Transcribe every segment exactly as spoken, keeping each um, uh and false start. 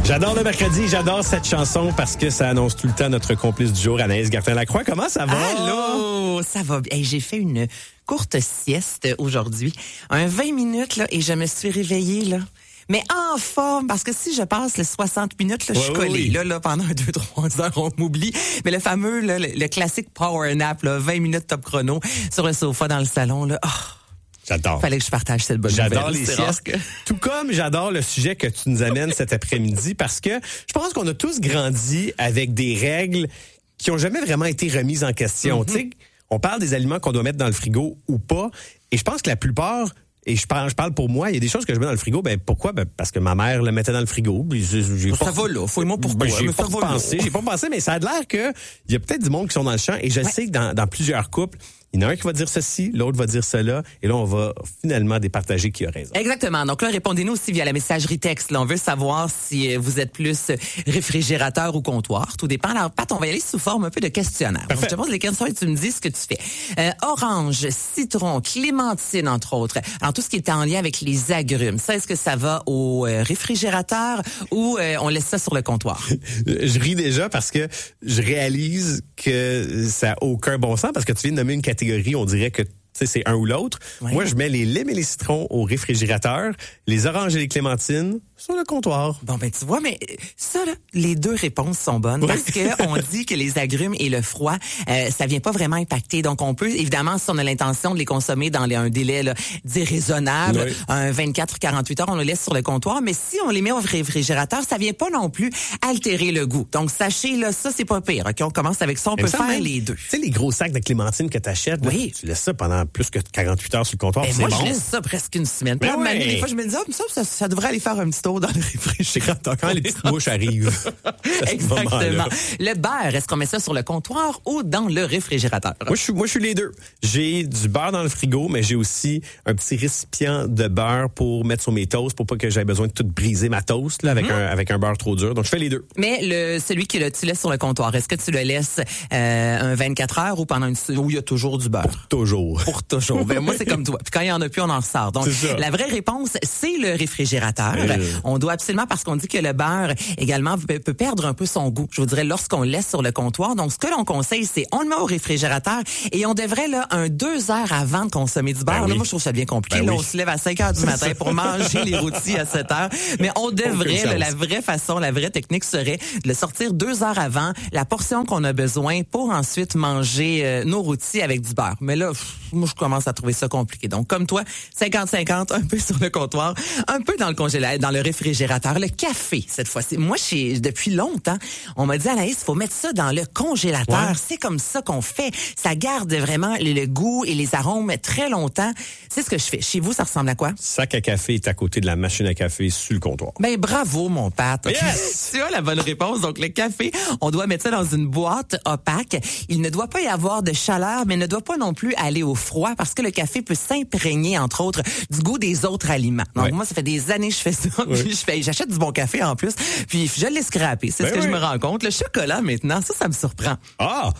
J'adore le mercredi, j'adore cette chanson parce que ça annonce tout le temps notre complice du jour, Anaïs Gertin-Lacroix. Comment ça va? Allô, ça va bien. Hey, j'ai fait une courte sieste aujourd'hui, un vingt minutes là, et je me suis réveillée là. Mais en forme, parce que si je passe les soixante minutes, là, je suis ouais, collée. Oui. Là, là, pendant deux, trois heures, on m'oublie. Mais le fameux, là, le, le classique power nap, là, vingt minutes top chrono, sur le sofa dans le salon, là. Oh, j'adore. Fallait que je partage cette bonne J'adore nouvelle. les C'est siestes. rare que... Tout comme j'adore le sujet que tu nous amènes cet après-midi parce que je pense qu'on a tous grandi avec des règles qui ont jamais vraiment été remises en question. Mm-hmm. Tu sais, on parle des aliments qu'on doit mettre dans le frigo ou pas. Et je pense que la plupart... Et je parle, je parle pour moi, il y a des choses que je mets dans le frigo, ben pourquoi? Ben parce que ma mère le mettait dans le frigo. Puis j'ai, j'ai ça pas, va là, fouille-moi pourquoi. Ben, j'ai mais pas ça va pensé, là. j'ai pas pensé, mais ça a l'air que il y a peut-être du monde qui sont dans le champ. Et je ouais. sais que dans, dans plusieurs couples, il y en a un qui va dire ceci, l'autre va dire cela, et là on va finalement départager qui a raison. Exactement. Donc là, répondez-nous aussi via la messagerie texte. Là, on veut savoir si vous êtes plus réfrigérateur ou comptoir. Tout dépend. Alors, Pat, on va y aller sous forme un peu de questionnaire. Donc, je te pose les questions et tu me dis ce que tu fais. Euh, orange, citron, clémentine, entre autres. Alors, tout ce qui est en lien avec les agrumes. Ça, est-ce que ça va au euh, réfrigérateur ou euh, on laisse ça sur le comptoir? Je ris déjà parce que je réalise que ça n'a aucun bon sens parce que tu viens de nommer une catégorie, on dirait que c'est un ou l'autre. Oui. Moi, je mets les limes et les citrons au réfrigérateur, les oranges et les clémentines sur le comptoir. Bon, ben tu vois, mais ça, là, les deux réponses sont bonnes oui. parce que on dit que les agrumes et le froid, euh, ça vient pas vraiment impacter. Donc, on peut, évidemment, si on a l'intention de les consommer dans les, un délai là, déraisonnable, oui. un vingt-quatre à quarante-huit heures, on le laisse sur le comptoir. Mais si on les met au réfrigérateur, ça vient pas non plus altérer le goût. Donc, sachez, là, ça, c'est pas pire. OK, on commence avec ça, on mais peut faire même, les deux. Tu sais, les gros sacs de clémentine que t'achètes, oui. là, tu laisses ça pendant plus que quarante-huit heures sur le comptoir. Ben c'est moi, bon. je laisse ça presque une semaine. Ben Puis, ouais. des fois, je me dis, oh, ça, ça, ça devrait aller faire un petit tour dans le réfrigérateur. Quand les petites mouches arrivent. Exactement. Le beurre, est-ce qu'on met ça sur le comptoir ou dans le réfrigérateur? Moi, je suis, moi, je suis les deux. J'ai du beurre dans le frigo, mais j'ai aussi un petit récipient de beurre pour mettre sur mes toasts, pour pas que j'aie besoin de tout briser ma toast, là, avec mmh. un, avec un beurre trop dur. Donc, je fais les deux. Mais le, celui que le, tu laisses sur le comptoir, est-ce que tu le laisses, euh, un vingt-quatre heures ou pendant une, où il y a toujours du beurre? Pour toujours. Pour toujours. Ben, moi, c'est comme toi. Puis quand il y en a plus, on en sort. Donc, la vraie réponse, c'est le réfrigérateur. Euh... On doit absolument, parce qu'on dit que le beurre, également, peut perdre un peu son goût. Je vous dirais, lorsqu'on le laisse sur le comptoir. Donc, ce que l'on conseille, c'est on le met au réfrigérateur et on devrait, là, un deux heures avant de consommer du beurre. Ben là, oui. Moi, je trouve ça bien compliqué. Ben là, oui. On se lève à cinq heures du matin pour manger les rôtis à sept heures. Mais on devrait, là, la vraie façon, la vraie technique serait de le sortir deux heures avant, la portion qu'on a besoin pour ensuite manger euh, nos rôtis avec du beurre. Mais là, pff, moi, je commence à trouver ça compliqué. Donc, comme toi, cinquante cinquante, un peu sur le comptoir, un peu dans le congélateur, dans le réfrigérateur. Le café, cette fois-ci. Moi, chez, depuis longtemps, on m'a dit, Anaïs, il faut mettre ça dans le congélateur. Ouais. C'est comme ça qu'on fait. Ça garde vraiment le, le goût et les arômes très longtemps. C'est ce que je fais. Chez vous, ça ressemble à quoi? Sac à café est à côté de la machine à café sur le comptoir. Ben, bravo, mon Pat. Yes! Tu as la bonne réponse. Donc, le café, on doit mettre ça dans une boîte opaque. Il ne doit pas y avoir de chaleur, mais ne doit pas non plus aller au froid parce que le café peut s'imprégner, entre autres, du goût des autres aliments. Donc, ouais. moi, ça fait des années que je fais ça. Ouais. Puis je fais, j'achète du bon café en plus. Puis je l'ai scrappé. C'est ben ce que oui. je me rends compte. Le chocolat, maintenant, ça, ça me surprend. Ah!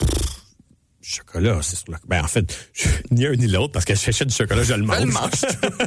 Chocolat, c'est sur la... Ben, en fait, je... ni un ni l'autre, parce que j'achète du chocolat, je le mange. Je le mange.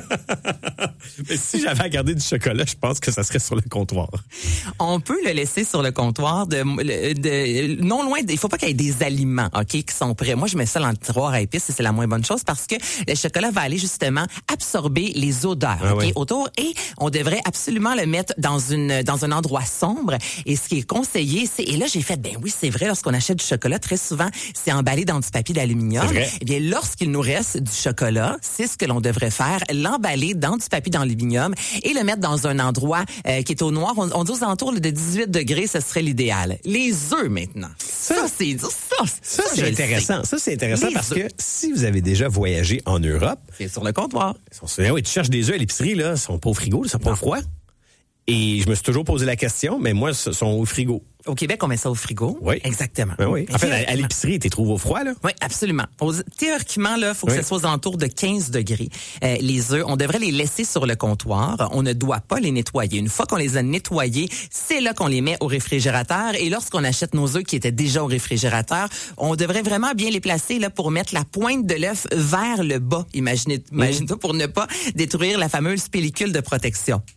Mais si j'avais à garder du chocolat, je pense que ça serait sur le comptoir. On peut le laisser sur le comptoir de, de, de non loin, il faut pas qu'il y ait des aliments, OK, qui sont prêts. Moi, je mets ça dans le tiroir à épices et c'est la moins bonne chose parce que le chocolat va aller justement absorber les odeurs, ah, OK, ouais. autour et on devrait absolument le mettre dans une, dans un endroit sombre et ce qui est conseillé, c'est, et là, j'ai fait, ben oui, c'est vrai, lorsqu'on achète du chocolat, très souvent, c'est emballé dans du papier d'aluminium. Eh bien, lorsqu'il nous reste du chocolat, c'est ce que l'on devrait faire, l'emballer dans du papier d'aluminium et le mettre dans un endroit euh, qui est au noir. On, on dit aux alentours de dix-huit degrés, ce serait l'idéal. Les œufs, maintenant. Ça, ça c'est ça, ça, ça c'est intéressant. Ça, c'est intéressant les parce œufs. que si vous avez déjà voyagé en Europe, c'est sur le comptoir. Ils sont, oui, tu cherches des œufs à l'épicerie, là, ils sont pas au frigo, ils sont pas au froid. Et je me suis toujours posé la question, mais moi, ils sont au frigo. Au Québec, on met ça au frigo. Oui. Exactement. Ben oui. En fait, à, à l'épicerie, tu les trouves au froid, là? Oui, absolument. Théoriquement, là, faut que oui. ce soit aux alentours de quinze degrés. Euh, les œufs, on devrait les laisser sur le comptoir. On ne doit pas les nettoyer. Une fois qu'on les a nettoyés, c'est là qu'on les met au réfrigérateur. Et lorsqu'on achète nos œufs qui étaient déjà au réfrigérateur, on devrait vraiment bien les placer, là, pour mettre la pointe de l'œuf vers le bas. Imaginez, imagine-toi, pour ne pas détruire la fameuse pellicule de protection.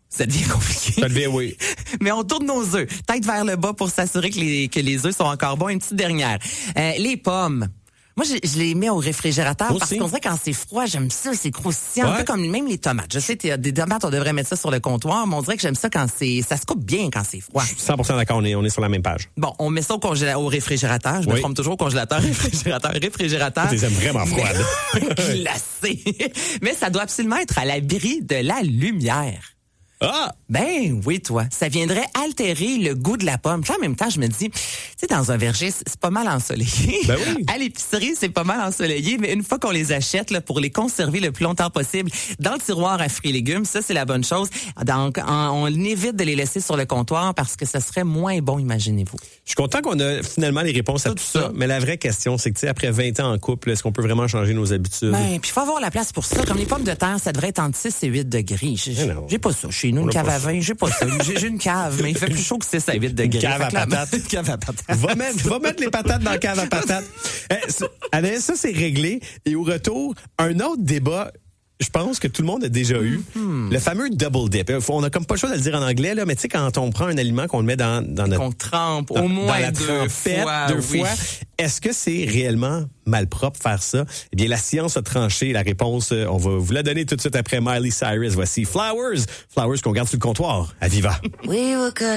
Ça devient compliqué. Ça devient, oui. Mais on tourne nos œufs, tête vers le bas pour s'assurer que les, que les œufs sont encore bons. Une petite dernière. Euh, les pommes. Moi, je, je les mets au réfrigérateur Aussi. parce qu'on dirait quand c'est froid, j'aime ça, c'est croustillant. Ouais. Un peu comme même les tomates. Je sais, des tomates, on devrait mettre ça sur le comptoir, mais on dirait que j'aime ça quand c'est, ça se coupe bien quand c'est froid. Je suis cent pour cent d'accord, on est, on est sur la même page. Bon, on met ça au, congéla- au réfrigérateur. Je me Oui. trompe toujours au congélateur, réfrigérateur, réfrigérateur. Tu les aimes vraiment froides. Glacé. Mais ça doit absolument être à l'abri de la lumière. Ah! Ben oui, toi. Ça viendrait altérer le goût de la pomme. Puis en même temps, je me dis, tu sais, dans un verger, c'est c'est pas mal ensoleillé. Ben oui. À l'épicerie, c'est pas mal ensoleillé, mais une fois qu'on les achète, là, pour les conserver le plus longtemps possible dans le tiroir à fruits et légumes, ça, c'est la bonne chose. Donc, en- on évite de les laisser sur le comptoir parce que ça serait moins bon, imaginez-vous. Je suis content qu'on a finalement les réponses à tout, Tout ça. ça. Mais la vraie question, c'est que, tu sais, après vingt ans en couple, est-ce qu'on peut vraiment changer nos habitudes? Ben, puis il faut avoir la place pour ça. Comme les pommes de terre, ça devrait être entre six et huit degrés. J'ai, Mais non. j'ai pas ça. Chez nous, On une a cave pas à ça. vin, j'ai pas ça. J'ai, j'ai une cave, mais il fait plus chaud que six à huit degrés. cave à Fait que là, patates. une cave à patates. Va mettre, va mettre les patates dans la cave à patates. Eh, ça- Anaïs, ça, c'est réglé. Et au retour, un autre débat, je pense que tout le monde a déjà eu. Mm-hmm. Le fameux double dip. On a comme pas le choix de le dire en anglais, là, mais tu sais, quand on prend un aliment qu'on le met dans, dans notre... Qu'on trempe dans- au moins dans la deux trempette, fois. deux oui. fois. Est-ce que c'est réellement malpropre faire ça? Eh bien, la science a tranché la réponse. euh, On va vous la donner tout de suite après Miley Cyrus. Voici Flowers. Flowers qu'on garde sur le comptoir. À Viva. We were good.